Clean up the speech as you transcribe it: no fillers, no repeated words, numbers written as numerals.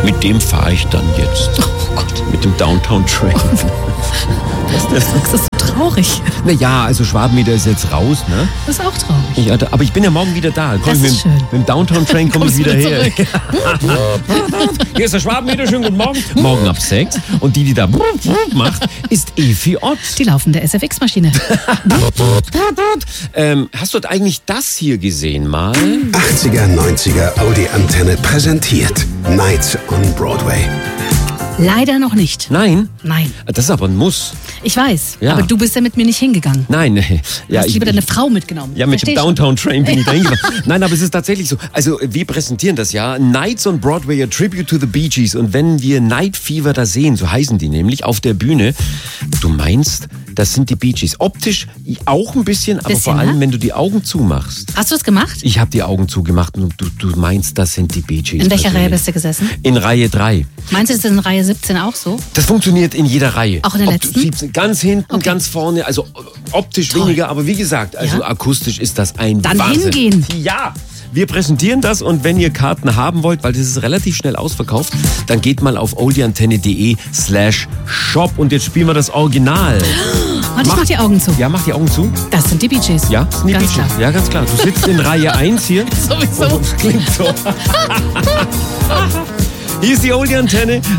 Mit dem fahre ich dann jetzt. Oh Gott. Mit dem Downtown Train. Das ist so traurig. Naja, also Schwabenmeter ist jetzt raus, ne? Das ist auch traurig. Ja, aber ich bin ja morgen wieder da. Das ist schön. Mit dem Downtown Train komme ich Kommst wieder wieder her. Hier ist der Schwabenmeter, schönen guten Morgen. Morgen ab 6. Und die da macht, ist Evi Ott. Die laufende SFX-Maschine. Hast du eigentlich das hier gesehen mal? 80er, 90er Audi-Antenne präsentiert Nights on Broadway. Leider noch nicht. Nein? Nein. Das ist aber ein Muss. Ich weiß, Ja. aber du bist ja mit mir nicht hingegangen. Nein. Du Ja, hast lieber deine Frau mitgenommen. Ja, mit dem Versteh schon. Downtown Train bin ich da hingefahren. Nein, aber es ist tatsächlich so. Also wir präsentieren das ja. Nights on Broadway, a tribute to the Bee Gees. Und wenn wir Night Fever da sehen, so heißen die nämlich, auf der Bühne, du meinst, das sind die Bee Gees. Optisch auch ein bisschen, aber vor allem, ne? wenn du die Augen zumachst. Hast du das gemacht? Ich habe die Augen zugemacht und du meinst, das sind die Bee Gees. In welcher Reihe persönlich. bist du gesessen? In Reihe 3. Meinst du, das ist in Reihe 17 auch so? Das funktioniert in jeder Reihe. Auch in der letzten? 17, ganz hinten, Okay. ganz vorne, also optisch Toll. weniger, aber wie gesagt, also Ja. akustisch ist das ein Dann Wahnsinn. hingehen. Ja, wir präsentieren das und wenn ihr Karten haben wollt, weil das ist relativ schnell ausverkauft, dann geht mal auf oldieantenne.de/shop und jetzt spielen wir das Original. Warte, ich mach die Augen zu. Ja, mach die Augen zu. Das sind die Bee Gees. Ja, das sind die Ganz Bee Gees. klar. Ja, ganz klar. Du sitzt in Reihe 1 hier. Sowieso. Das klingt so. Hier ist die Oldie-Antenne.